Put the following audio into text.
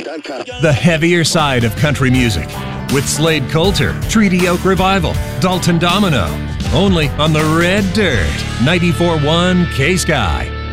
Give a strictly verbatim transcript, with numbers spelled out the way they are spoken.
The heavier side of country music with Slade Coulter, Treaty Oak Revival, Dalton Domino. Only on the Red Dirt, ninety-four point one K-Sky.